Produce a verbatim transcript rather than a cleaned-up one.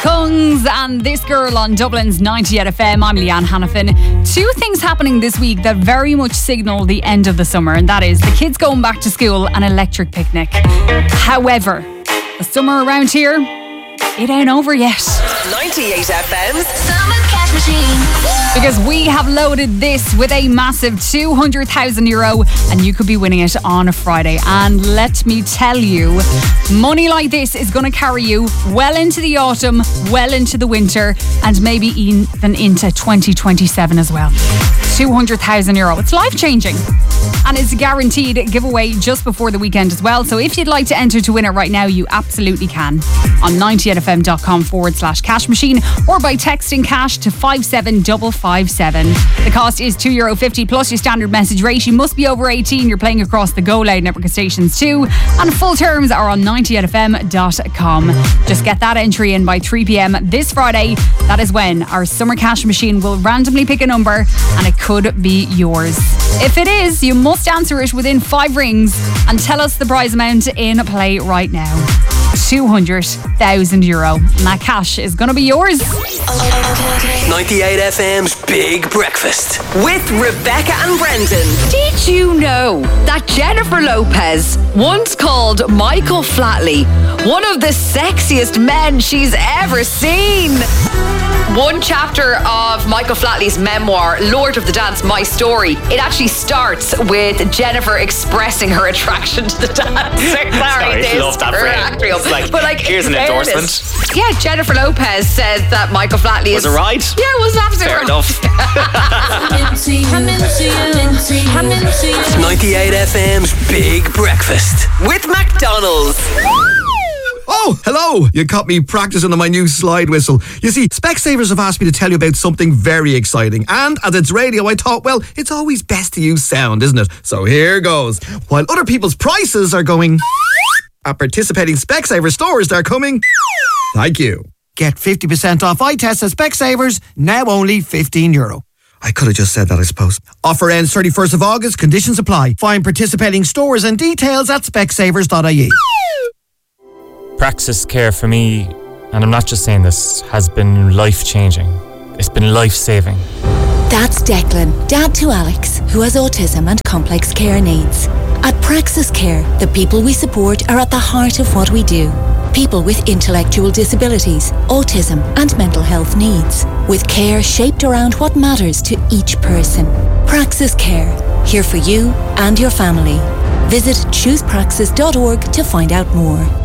Kungs and This Girl on Dublin's ninety-eight F M. I'm Leanne Hannafin. Two things happening this week that very much signal the end of the summer, and that is the kids going back to school and electric picnic. However, the summer around here, it ain't over yet. ninety-eight F M's Summer Cash Machine. Because we have loaded this with a massive two hundred thousand euro and you could be winning it on a Friday. And let me tell you, money like this is going to carry you well into the autumn, well into the winter, and maybe even into twenty twenty-seven as well. two hundred thousand euro. It's life-changing. And it's a guaranteed giveaway just before the weekend as well. So if you'd like to enter to win it right now, you absolutely can. On ninety-eight f m dot com forward slash cash machine or by texting cash to five seven five five seven. The cost is two euro fifty plus your standard message rate. You must be over eighteen. You're playing across the Go Loud network of stations too. And full terms are on ninety-eight f m dot com. Just get that entry in by three p.m. this Friday. That is when our Summer Cash Machine will randomly pick a number and it could be yours. If it is, you must answer it within five rings and tell us the prize amount in play right now. two hundred thousand euro. And that cash is going to be yours. ninety-eight F M's Big Breakfast with Rebecca and Brendan. Did you know that Jennifer Lopez once called Michael Flatley one of the sexiest men she's ever seen? One chapter of Michael Flatley's memoir, Lord of the Dance, My Story, it actually starts with Jennifer expressing her attraction to the dance. Sorry, I love that phrase. It's like, but like, here's an fairness, endorsement. Yeah, Jennifer Lopez says that Michael Flatley was is... Was it right? Yeah, it was absolutely Fair right. enough. ninety-eight F M's Big Breakfast with McDonald's. Oh, hello! You caught me practicing on my new slide whistle. You see, Specsavers have asked me to tell you about something very exciting. And as it's radio, I thought, well, it's always best to use sound, isn't it? So here goes. While other people's prices are going... at participating Specsavers stores, they're coming... Thank you. Get fifty percent off eye tests at Specsavers, now only fifteen euro. I could have just said that, I suppose. Offer ends thirty-first of August, conditions apply. Find participating stores and details at specsavers dot I E. Praxis Care for me, and I'm not just saying this, has been life-changing. It's been life-saving. That's Declan, dad to Alex, who has autism and complex care needs. At Praxis Care, the people we support are at the heart of what we do. People with intellectual disabilities, autism and mental health needs. With care shaped around what matters to each person. Praxis Care, here for you and your family. Visit choose praxis dot org to find out more.